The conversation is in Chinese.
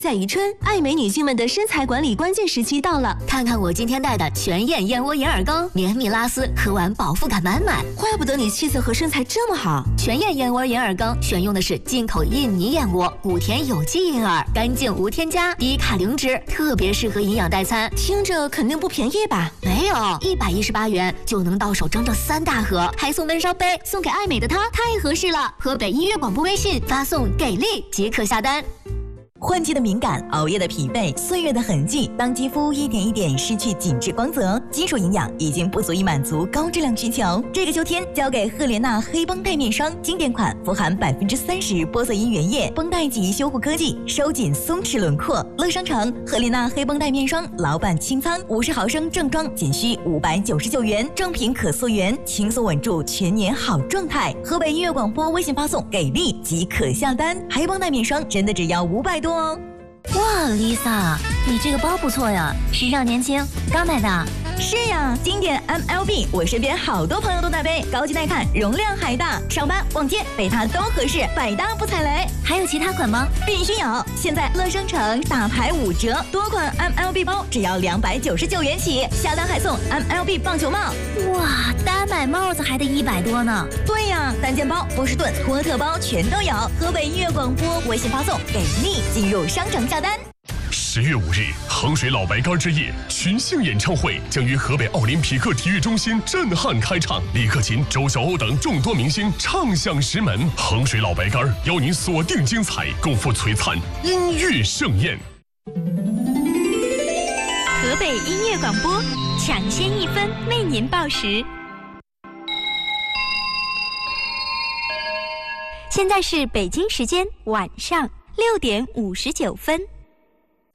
在宜春，爱美女性们的身材管理关键时期到了。 看看我今天带的全燕燕窝银耳羹，绵密拉丝，喝完饱腹感满满。 怪不得你气色和身材这么好。 全燕燕窝银耳羹选用的是进口印尼燕窝，谷田有机银耳，干净无添加，低卡零脂，特别适合营养代餐。 听着肯定不便宜吧？ 没有，118元就能到手整整3大盒，还送闷烧杯，送给爱美的她太合适了。河北音乐广播微信发送“给力”即可下单。 换季的敏感，熬夜的疲惫，岁月的痕迹，当肌肤一点一点失去紧致光泽，基础营养已经不足以满足高质量需求。这个秋天，交给赫莲娜黑绷带面霜经典款，富含30%玻色因原液、绷带级修护科技，收紧松弛轮廓。乐商城赫莲娜黑绷带面霜老板清仓，50毫升正装仅需599元，正品可溯源，轻松稳住全年好状态。河北音乐广播微信发送“给力”即可下单，黑绷带面霜真的只要500多。 哇 ，Lisa， 你这个包不错呀，时尚年轻，刚买的。 是呀，经典 MLB， 我身边好多朋友都带背，高级耐看，容量还大，上班逛街背它都合适，百搭不踩雷。 还有其他款吗？ 必须有！现在乐商城大牌5折，多款 MLB 包只要299元起，下单还送 MLB 棒球帽。 哇，单买帽子还得100多呢。 对呀，单肩包、波士顿、托特包全都有。河北音乐广播微信发送“给力”进入商城下单。 10月5日，衡水老白干之夜群星演唱会将于河北奥林匹克体育中心震撼开场，李克勤、周晓鸥等众多明星唱响石门。衡水老白干邀您锁定精彩，共赴璀璨音乐盛宴。 河北音乐广播，抢先1分为您报时。现在是北京时间晚上6点59分。